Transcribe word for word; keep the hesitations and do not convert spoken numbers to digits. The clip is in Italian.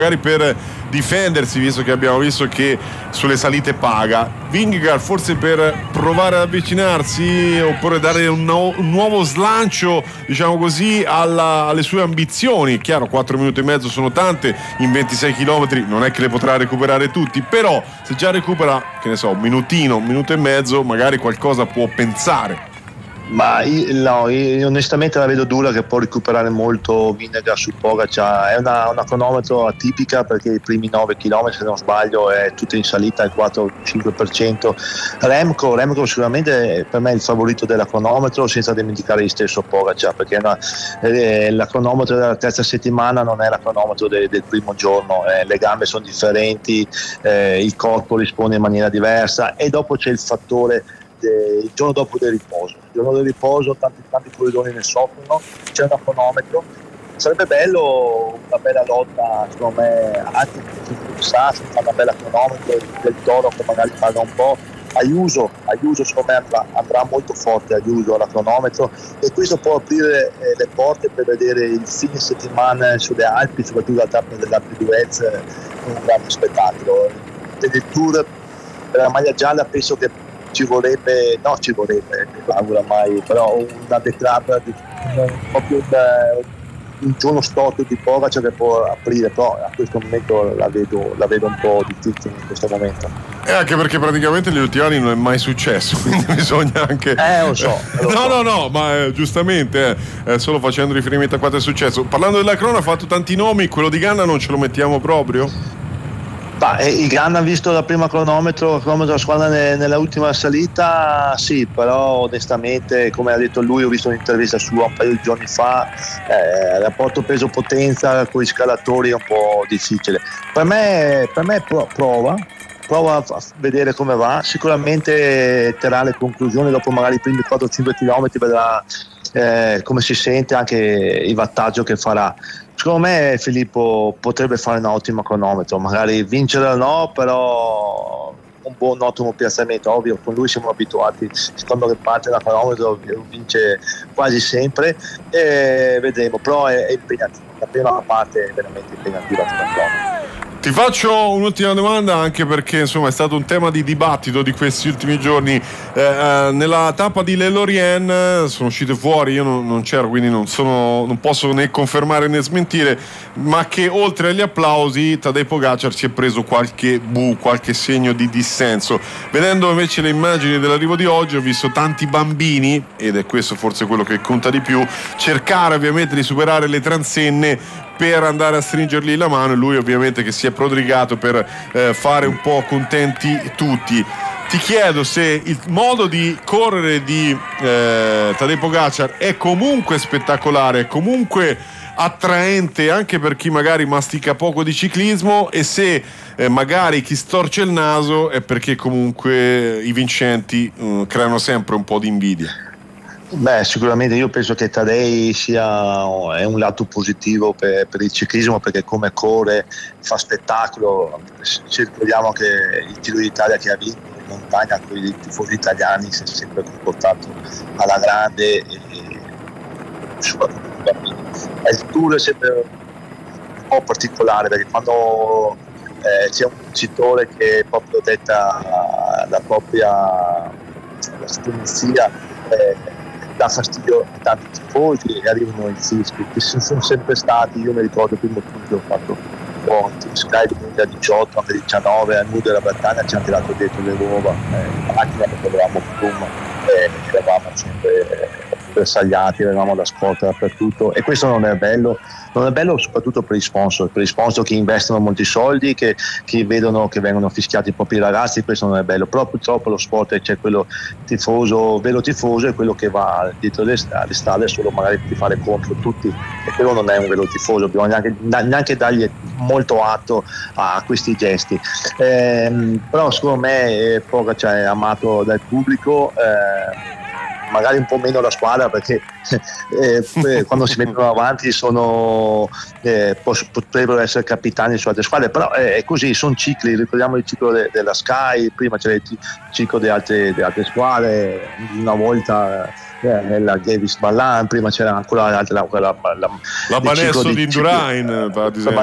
magari per difendersi, visto che abbiamo visto che sulle salite paga. Vingegaard forse per provare ad avvicinarsi oppure dare un, no, un nuovo slancio, diciamo così, alla, alle sue ambizioni. Chiaro, quattro minuti e mezzo sono tante, in ventisei chilometri non è che le potrà recuperare tutti, però se già recupera, che ne so, un minutino, un minuto e mezzo, magari qualcosa può pensare. Ma io, no, io onestamente la vedo dura, che può recuperare molto Vingegaard su Pogacar. È una, una cronometro atipica, perché i primi nove chilometri, se non sbaglio, è tutto in salita al quattro cinque per cento. Remco, Remco sicuramente per me è il favorito della cronometro, senza dimenticare il stesso Pogacar, perché è una, eh, la cronometro della terza settimana non è la cronometro de, del primo giorno, eh, le gambe sono differenti, eh, il corpo risponde in maniera diversa, e dopo c'è il fattore il giorno dopo del riposo. Il giorno del riposo tanti, tanti corridori ne soffrono, c'è un cronometro. Sarebbe bello una bella lotta, secondo me, anche se sa, si fa una bella cronometro del Toro che magari paga un po'. Ayuso, Ayuso secondo me andrà, andrà molto forte Ayuso alla cronometro, e questo può aprire eh, le porte per vedere il fine settimana sulle Alpi, soprattutto la tappa dell'Alpe d'Huez, un grande spettacolo. Per il Tour, per la maglia gialla, penso che ci vorrebbe, no ci vorrebbe, l'augura mai, però una declab, proprio un, un giorno storto di Pogacar che può aprire, però a questo momento la vedo, la vedo un po' difficile in questo momento. E anche perché praticamente negli ultimi anni non è mai successo, quindi bisogna anche... Eh, lo so. Lo no, so. no, no, ma eh, giustamente, eh, solo facendo riferimento a quanto è successo. Parlando della Crona, ha fatto tanti nomi, quello di Ganna non ce lo mettiamo proprio? Bah, il Ganna ha visto la prima cronometro, cronometro della squadra ne, nella ultima salita, sì, però onestamente, come ha detto lui, ho visto un'intervista sua un paio di giorni fa, eh, il rapporto peso-potenza con i scalatori è un po' difficile. Per me, per me pro, prova, prova a vedere come va, sicuramente terrà le conclusioni dopo magari i primi quattro cinque chilometri, vedrà eh, come si sente, anche il wattaggio che farà. Secondo me Filippo potrebbe fare un ottimo cronometro, magari vincere no, però un buon ottimo piazzamento. Ovvio, con lui siamo abituati, secondo che parte da cronometro vince quasi sempre, e vedremo, però è, è impegnativo, la prima parte è veramente impegnativa per la cronometro. Ti faccio un'ultima domanda, anche perché insomma è stato un tema di dibattito di questi ultimi giorni. Eh, eh, nella tappa di Le Lorient sono uscite fuori, io non, non c'ero, quindi non, sono, non posso né confermare né smentire, ma che oltre agli applausi Tadej Pogacar ci è preso qualche bu, qualche segno di dissenso. Vedendo invece le immagini dell'arrivo di oggi, ho visto tanti bambini, ed è questo forse quello che conta di più, cercare ovviamente di superare le transenne per andare a stringergli la mano, e lui ovviamente che si è prodrigato per eh, fare un po' contenti tutti. Ti chiedo se il modo di correre di eh, Tadej Pogacar è comunque spettacolare, è comunque attraente anche per chi magari mastica poco di ciclismo, e se eh, magari chi storce il naso è perché comunque i vincenti eh, creano sempre un po' di invidia. Beh, sicuramente io penso che Tadej sia è un lato positivo per, per il ciclismo, perché come corre fa spettacolo. Se ricordiamo che il Giro d'Italia che ha vinto in montagna con i tifosi italiani si è sempre comportato alla grande, e soprattutto i bambini. Il Tour è sempre un po' particolare, perché quando eh, c'è un vincitore che proprio detta la propria la supremazia, eh, dà fastidio a tanti tifosi, e arrivano i fischi che sono sempre stati. Io mi ricordo il primo tour che ho fatto con Team Sky del duemiladiciotto, anche diciannove, a Nudo della Bretagna ci hanno tirato dietro le uova, eh, la macchina perché avevamo Plum, eh, eravamo sempre bersagliati, avevamo la scorta dappertutto, e questo non è bello. Non è bello soprattutto per gli sponsor, per gli sponsor che investono molti soldi, che, che vedono che vengono fischiati i propri ragazzi. Questo non è bello, però purtroppo lo sport c'è quello tifoso, vero tifoso, è quello che va dietro le strade, strade solo magari per fare contro tutti, e quello non è un vero tifoso. Bisogna neanche, neanche dargli molto atto a questi gesti, eh, però secondo me eh, Pogacar è amato dal pubblico, eh, magari un po' meno la squadra, perché eh, quando si mettono avanti sono, eh, poss- potrebbero essere capitani su altre squadre, però eh, è così, sono cicli. Ricordiamo il ciclo de- della Sky, prima c'era il ciclo di altre, di altre squadre, una volta eh, la Davis Ballan, prima c'era ancora la, la, la, la, la Banesto di Indurain, per esempio.